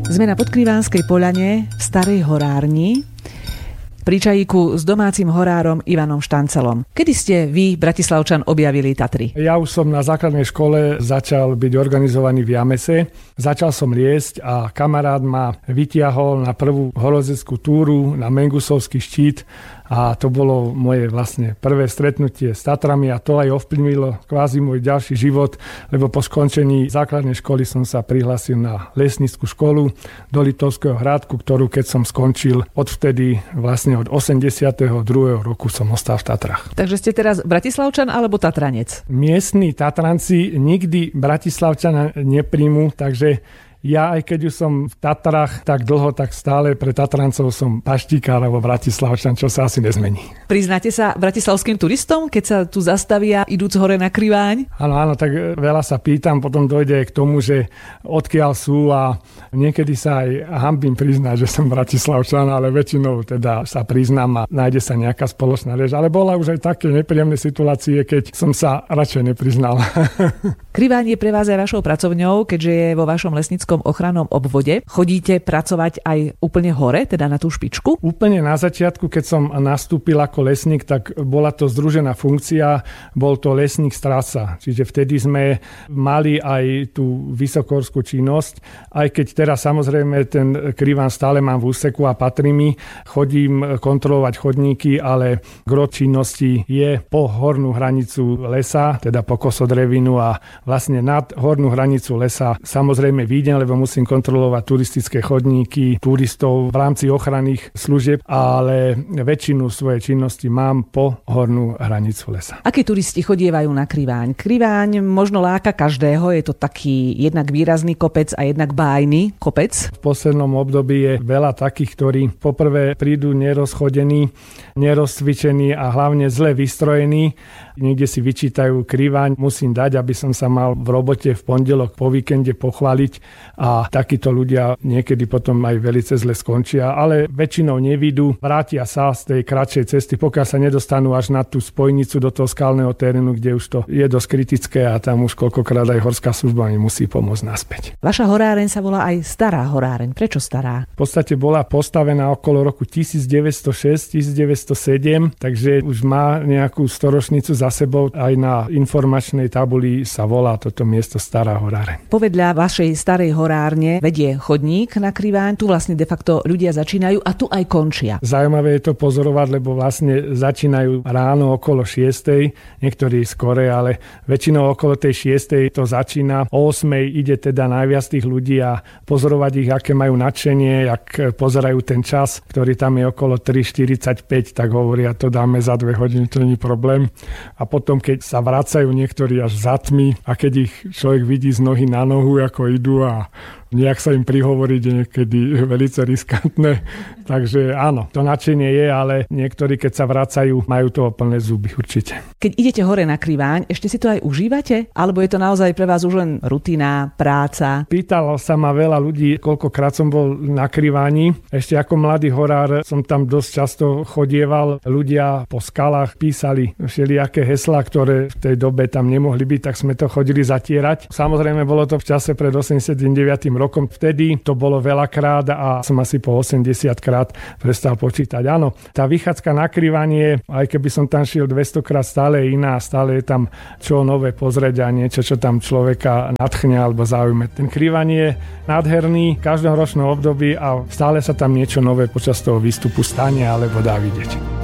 Sme na Podkrivánskej poľane v Starej horárni pri čajíku s domácim horárom Ivanom Štancelom. Kedy ste vy, Bratislavčan, objavili Tatry? Ja už som na základnej škole začal byť organizovaný v Jamese. Začal som liesť a kamarát ma vytiahol na prvú horolezeckú túru na Mengusovský štít a to bolo moje vlastne prvé stretnutie s Tatrami a to aj ovplyvnilo kvázi môj ďalší život, lebo po skončení základnej školy som sa prihlásil na lesnícku školu do Liptovského Hrádku, ktorú keď som skončil, odvtedy vlastne od 82. roku som ostal v Tatrách. Takže ste teraz Bratislavčan alebo Tatranec? Miestni Tatranci nikdy Bratislavčana nepríjmu, takže ja, aj keď už som v Tatrách tak dlho, tak stále pre Tatrancov som paštíkár alebo Bratislavčan, čo sa asi nezmení. Priznáte sa bratislavským turistom, keď sa tu zastavia idúc hore na Kriváň? Áno, tak veľa sa pýtam, potom dojde k tomu, že odkiaľ sú a niekedy sa aj hanbím priznať, že som Bratislavčan, ale väčšinou teda sa priznám a nájde sa nejaká spoločná reč. Ale bola už aj také nepríjemné situácie, keď som sa radšej nepriznal. Kriváň je pre vás aj vašou pracovňou, keďže je vo vašom lesníckom ochrannom obvode. Chodíte pracovať aj úplne hore, teda na tú špičku? Úplne na začiatku, keď som nastúpil ako lesník, tak bola to združená funkcia, bol to lesník strážca. Čiže vtedy sme mali aj tú vysokohorskú činnosť, aj keď teraz samozrejme ten Kriváň stále mám v úseku a patrí mi, chodím kontrolovať chodníky, ale gro činnosti je po hornú hranicu lesa, teda po kosodrevinu a vlastne nad hornú hranicu lesa samozrejme výjdem, lebo musím kontrolovať turistické chodníky, turistov v rámci ochranných služieb, ale väčšinu svojej činnosti mám po hornú hranicu lesa. Akí turisti chodievajú na Kriváň? Kriváň možno láka každého, je to taký jednak výrazný kopec a jednak bájny kopec. V poslednom období je veľa takých, ktorí poprvé prídu nerozchodení, nerozcvičení a hlavne zle vystrojení. Niekde si vyčítajú Kriváň, musím dať, aby som sa mal v robote v pondelok po víkende pochváliť a takíto ľudia niekedy potom aj veľmi zle skončia, ale väčšinou nevidú, vrátia sa z tej kratšej cesty, pokiaľ sa nedostanú až na tú spojnicu do toho skalného terénu, kde už to je dosť kritické a tam už koľkokrát aj horská služba mi musí pomôcť naspäť. Vaša horáreň sa volá aj Stará horáreň. Prečo stará? V podstate bola postavená okolo roku 1906-1907, takže už má nejakú storočnicu za sebou. Aj na informačnej tabuli sa volá toto miesto Stará horáreň. Povedľa vašej starej horárne vedie chodník na Kriváň. Tu vlastne de facto ľudia začínajú a tu aj končia. Zaujímavé je to pozorovať, lebo vlastne začínajú ráno okolo 6:00, niektorí skore, ale väčšinou okolo tej 6:00 to začína. O 8:00 ide teda najviac tých ľudí a pozorovať ich, aké majú nadšenie, jak pozerajú ten čas, ktorý tam je okolo 3:45, tak hovoria, to dáme za 2 hodiny, to nie je problém. A potom, keď sa vracajú niektorí až za tmy a keď ich človek vidí z nohy na nohu, ako idú a nejak sa im prihovoriť je niekedy veľmi riskantné. Takže áno, to nadšenie je, ale niektorí, keď sa vracajú, majú toho plné zuby určite. Keď idete hore na Kriváň, ešte si to aj užívate? Alebo je to naozaj pre vás už len rutina, práca? Pýtalo sa ma veľa ľudí, koľkokrát som bol na Kriváni. Ešte ako mladý horár som tam dosť často chodieval. Ľudia po skalách písali všelijaké heslá, ktoré v tej dobe tam nemohli byť, tak sme to chodili zatierať. Samozrejme, bolo to v čase pred 89. rokom. Vtedy to bolo veľakrát a som asi po 80 krát prestal počítať. Áno, tá vychádzka na Krivanie, aj keby som tam šiel 200 krát, stále je iná, stále je tam čo nové pozrieť a niečo, čo tam človeka nadchne alebo zaujme. Ten Krivaň je nádherný v každom ročnom období a stále sa tam niečo nové počas toho výstupu stane alebo dá vidieť.